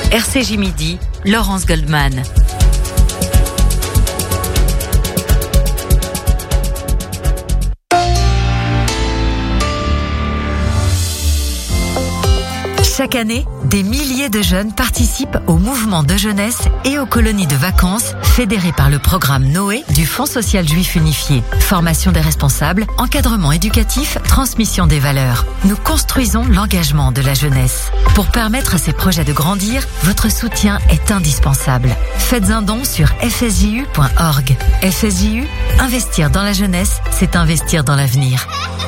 RCJ Midi, Laurence Goldman. Chaque année, des milliers de jeunes participent au mouvement de jeunesse et aux colonies de vacances fédérées par le programme Noé du Fonds social juif unifié. Formation des responsables, encadrement éducatif, transmission des valeurs. Nous construisons l'engagement de la jeunesse. Pour permettre à ces projets de grandir, votre soutien est indispensable. Faites un don sur fsju.org. FSJU, investir dans la jeunesse, c'est investir dans l'avenir.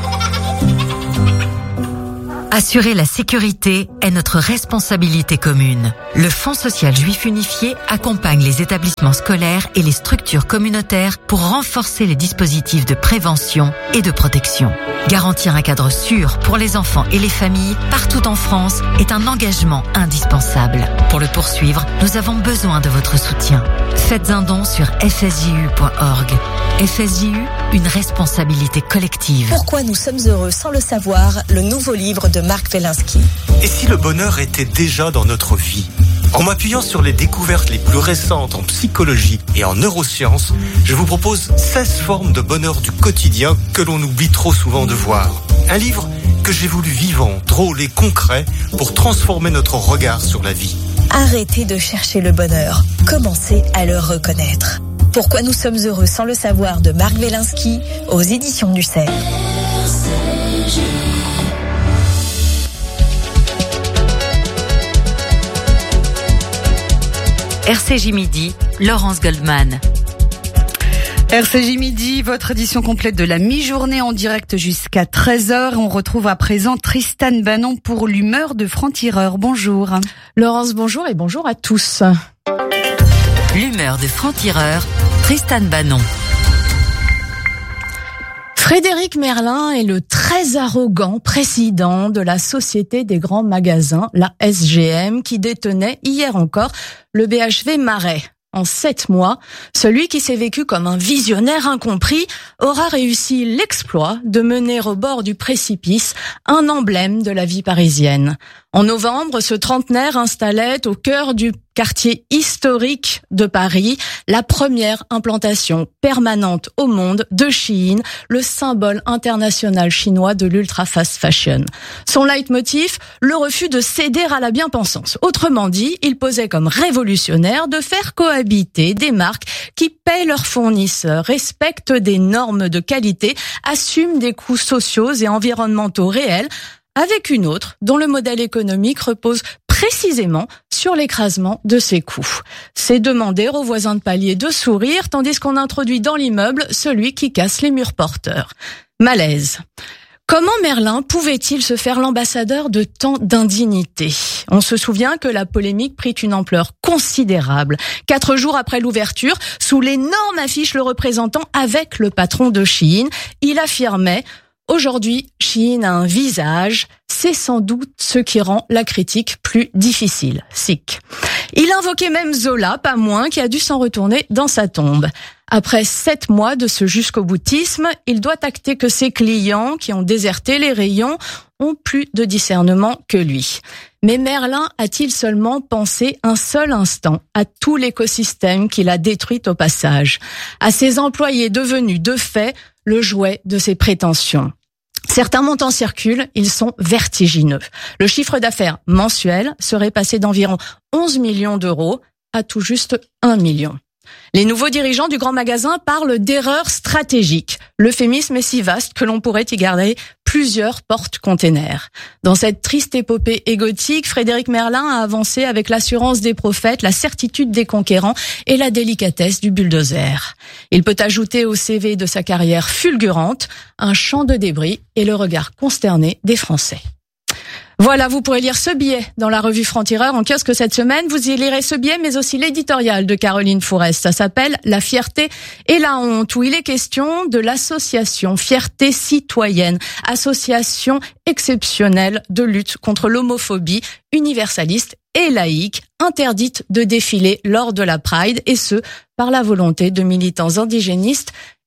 Assurer la sécurité est notre responsabilité commune. Le Fonds social juif unifié accompagne les établissements scolaires et les structures communautaires pour renforcer les dispositifs de prévention et de protection. Garantir un cadre sûr pour les enfants et les familles partout en France est un engagement indispensable. Pour le poursuivre, nous avons besoin de votre soutien. Faites un don sur fsju.org. FSJU, une responsabilité collective. Pourquoi nous sommes heureux sans le savoir, le nouveau livre de Marc Wielinski. Et si le bonheur était déjà dans notre vie ? En m'appuyant sur les découvertes les plus récentes en psychologie et en neurosciences, je vous propose 16 formes de bonheur du quotidien que l'on oublie trop souvent de voir. Un livre que j'ai voulu vivant, drôle et concret pour transformer notre regard sur la vie. Arrêtez de chercher le bonheur, commencez à le reconnaître. Pourquoi nous sommes heureux sans le savoir de Marc Wielinski aux éditions du CERF. RCJ Midi, Laurence Goldman. RCJ Midi, votre édition complète de la mi-journée en direct jusqu'à 13h. On retrouve à présent Tristan Banon pour l'humeur de franc-tireur. Bonjour. Laurence, bonjour et bonjour à tous. L'humeur de franc-tireur, Tristan Banon. Frédéric Merlin est le très arrogant président de la Société des grands magasins, la SGM, qui détenait hier encore le BHV Marais. En 7 mois, celui qui s'est vécu comme un visionnaire incompris aura réussi l'exploit de mener au bord du précipice un emblème de la vie parisienne. En novembre, ce trentenaire installait au cœur du quartier historique de Paris la première implantation permanente au monde de Shein, le symbole international chinois de l'ultra fast fashion. Son leitmotiv, le refus de céder à la bien-pensance. Autrement dit, il posait comme révolutionnaire de faire cohabiter des marques qui payent leurs fournisseurs, respectent des normes de qualité, assument des coûts sociaux et environnementaux réels, avec une autre dont le modèle économique repose précisément sur l'écrasement de ses coûts. C'est demander aux voisins de palier de sourire tandis qu'on introduit dans l'immeuble celui qui casse les murs porteurs. Malaise. Comment Merlin pouvait-il se faire l'ambassadeur de tant d'indignité ? On se souvient que la polémique prit une ampleur considérable. 4 jours après l'ouverture, sous l'énorme affiche le représentant avec le patron de Shein, il affirmait: aujourd'hui, Shein a un visage, c'est sans doute ce qui rend la critique plus difficile. Sick. Il invoquait même Zola, pas moins, qui a dû s'en retourner dans sa tombe. Après 7 mois de ce jusqu'au-boutisme, il doit acter que ses clients, qui ont déserté les rayons, ont plus de discernement que lui. Mais Merlin a-t-il seulement pensé un seul instant à tout l'écosystème qu'il a détruit au passage, à ses employés devenus de fait le jouet de ses prétentions? Certains montants circulent, ils sont vertigineux. Le chiffre d'affaires mensuel serait passé d'environ 11 millions d'euros à tout juste 1 million. Les nouveaux dirigeants du grand magasin parlent d'erreurs stratégiques. L'euphémisme est si vaste que l'on pourrait y garder plusieurs porte-containers. Dans cette triste épopée égotique, Frédéric Merlin a avancé avec l'assurance des prophètes, la certitude des conquérants et la délicatesse du bulldozer. Il peut ajouter au CV de sa carrière fulgurante un champ de débris et le regard consterné des Français. Voilà, vous pourrez lire ce billet dans la revue Franc-Tireur en kiosque cette semaine. Vous y lirez ce billet, mais aussi l'éditorial de Caroline Fourest. Ça s'appelle « La fierté et la honte », où il est question de l'association Fierté Citoyenne, association exceptionnelle de lutte contre l'homophobie, universaliste et laïque, interdite de défiler lors de la Pride, et ce, par la volonté de militants indigénistes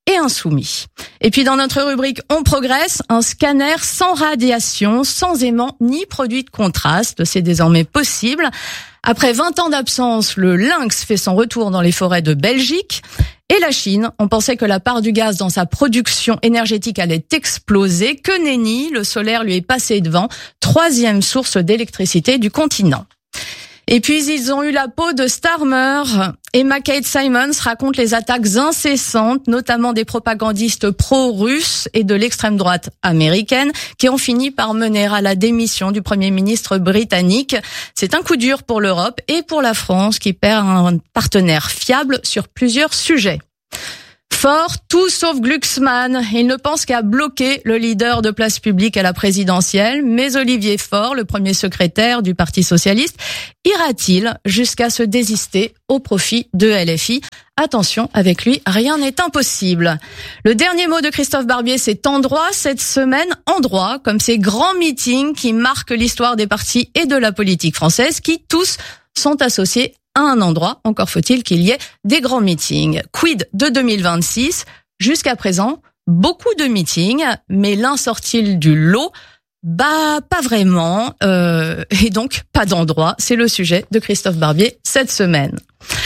et insoumis. Et puis dans notre rubrique On progresse, un scanner sans radiation, sans aimant ni produit de contraste, c'est désormais possible. Après 20 ans d'absence, le lynx fait son retour dans les forêts de Belgique. Et la Chine, on pensait que la part du gaz dans sa production énergétique allait exploser. Que nenni, le solaire lui est passé devant, 3e source d'électricité du continent. Et puis, ils ont eu la peau de Starmer. Emma Kate Simons raconte les attaques incessantes, notamment des propagandistes pro-russes et de l'extrême droite américaine, qui ont fini par mener à la démission du Premier ministre britannique. C'est un coup dur pour l'Europe et pour la France, qui perd un partenaire fiable sur plusieurs sujets. Faure, tout sauf Glucksmann. Il ne pense qu'à bloquer le leader de Place Publique à la présidentielle. Mais Olivier Faure, le premier secrétaire du Parti socialiste, ira-t-il jusqu'à se désister au profit de LFI? Attention, avec lui, rien n'est impossible. Le dernier mot de Christophe Barbier, c'est en droit cette semaine, en droit, comme ces grands meetings qui marquent l'histoire des partis et de la politique française, qui tous sont associés à un endroit. Encore faut-il qu'il y ait des grands meetings. Quid de 2026? Jusqu'à présent, beaucoup de meetings, mais l'un sort-il du lot? Pas vraiment, et donc pas d'endroit. C'est le sujet de Christophe Barbier cette semaine.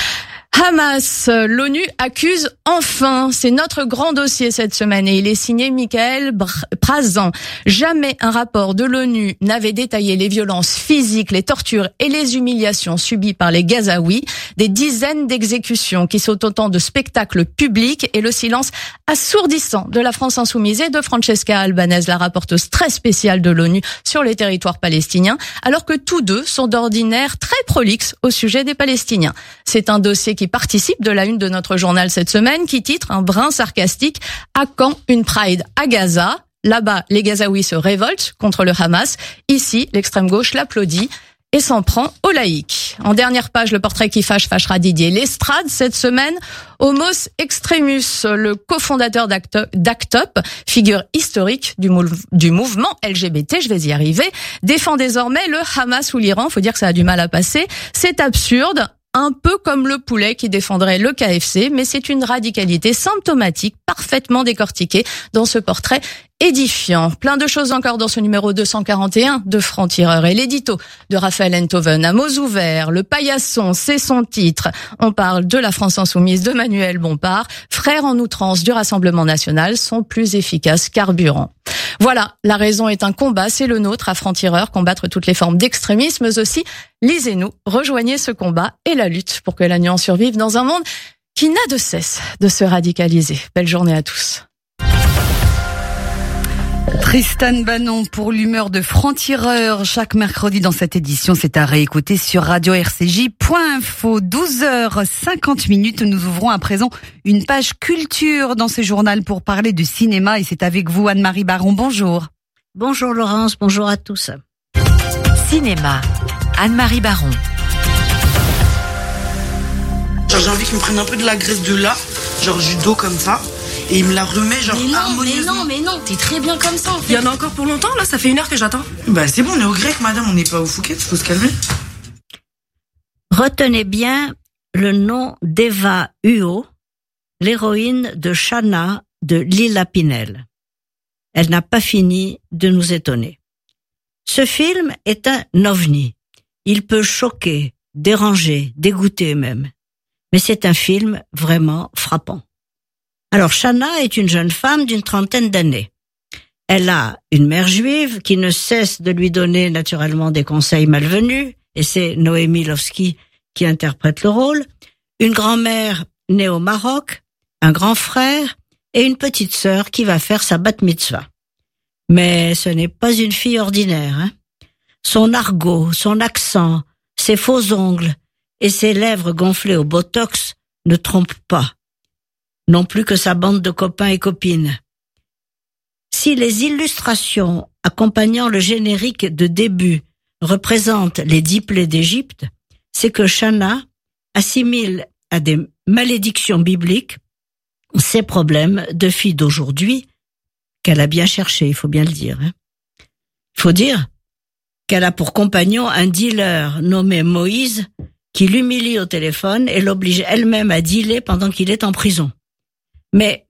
Hamas, l'ONU accuse enfin. C'est notre grand dossier cette semaine et il est signé Michael Prazan. Jamais un rapport de l'ONU n'avait détaillé les violences physiques, les tortures et les humiliations subies par les Gazaouis. Des dizaines d'exécutions qui sont autant de spectacles publics et le silence assourdissant de la France insoumise et de Francesca Albanese, la rapporteuse très spéciale de l'ONU sur les territoires palestiniens, alors que tous deux sont d'ordinaire très prolixes au sujet des Palestiniens. C'est un dossier qui participe de la une de notre journal cette semaine, qui titre un brin sarcastique: à quand une Pride à Gaza? Là-bas, les Gazaouis se révoltent contre le Hamas. Ici, l'extrême gauche l'applaudit et s'en prend aux laïcs. En dernière page, le portrait qui fâchera Didier Lestrade cette semaine. Homos Extremus, le cofondateur d'ACT UP, figure historique du mouvement LGBT, je vais y arriver, défend désormais le Hamas ou l'Iran. Faut dire que ça a du mal à passer. C'est absurde. Un peu comme le poulet qui défendrait le KFC, mais c'est une radicalité symptomatique, parfaitement décortiquée dans ce portrait édifiant. Plein de choses encore dans ce numéro 241 de Franc-Tireur et l'édito de Raphaël Enthoven. À mots ouverts, le paillasson, c'est son titre. On parle de la France insoumise de Manuel Bompard, frère en outrance du Rassemblement national, son plus efficace carburant. Voilà, la raison est un combat, c'est le nôtre à Franc-Tireur, combattre toutes les formes d'extrémisme, mais aussi lisez-nous, rejoignez ce combat et la lutte pour que la nuance survive dans un monde qui n'a de cesse de se radicaliser. Belle journée à tous. Tristan Banon pour l'humeur de Franc-Tireur. Chaque mercredi dans cette édition, c'est à réécouter sur radio-rcj.info. 12h50. Nous ouvrons à présent une page culture dans ce journal pour parler de cinéma et c'est avec vous Anne-Marie Baron. Bonjour. Bonjour Laurence, bonjour à tous. Cinéma, Anne-Marie Baron. Genre j'ai envie qu'il me prenne un peu de la graisse de là, genre du dos comme ça. Et il me la remet genre harmonieusement. Mais non, t'es très bien comme ça en fait. Il y en a encore pour longtemps là, ça fait 1 heure que j'attends. Bah c'est bon, on est au grec madame, on n'est pas au Phuket, faut se calmer. Retenez bien le nom d'Eva Huo, l'héroïne de Shanna de Lila Pinel. Elle n'a pas fini de nous étonner. Ce film est un ovni. Il peut choquer, déranger, dégoûter même. Mais c'est un film vraiment frappant. Alors, Shanna est une jeune femme d'une 30aine d'années. Elle a une mère juive qui ne cesse de lui donner naturellement des conseils malvenus, et c'est Noémie Lovski qui interprète le rôle, une grand-mère née au Maroc, un grand frère et une petite sœur qui va faire sa bat mitzvah. Mais ce n'est pas une fille ordinaire, hein. Son argot, son accent, ses faux ongles et ses lèvres gonflées au botox ne trompent pas. Non plus que sa bande de copains et copines. Si les illustrations accompagnant le générique de début représentent les 10 plaies d'Égypte, c'est que Shanna assimile à des malédictions bibliques ces problèmes de fille d'aujourd'hui qu'elle a bien cherché, il faut bien le dire. Il faut dire qu'elle a pour compagnon un dealer nommé Moïse qui l'humilie au téléphone et l'oblige elle-même à dealer pendant qu'il est en prison. Mais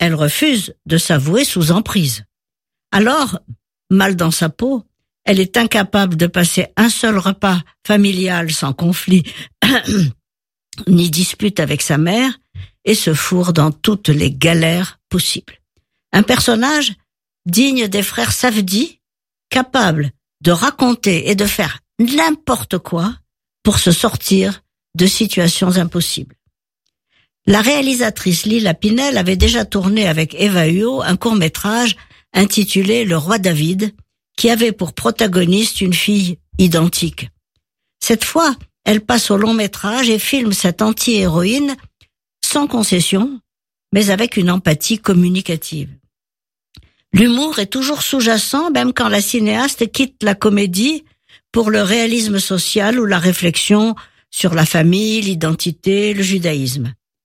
elle refuse de s'avouer sous emprise. Alors, mal dans sa peau, elle est incapable de passer un seul repas familial sans conflit ni dispute avec sa mère et se fourre dans toutes les galères possibles. Un personnage digne des frères Safdie, capable de raconter et de faire n'importe quoi pour se sortir de situations impossibles. La réalisatrice Lila Pinel avait déjà tourné avec Eva Huot un court-métrage intitulé Le Roi David, qui avait pour protagoniste une fille identique. Cette fois, elle passe au long-métrage et filme cette anti-héroïne sans concession, mais avec une empathie communicative. L'humour est toujours sous-jacent, même quand la cinéaste quitte la comédie pour le réalisme social ou la réflexion sur la famille, l'identité, le judaïsme.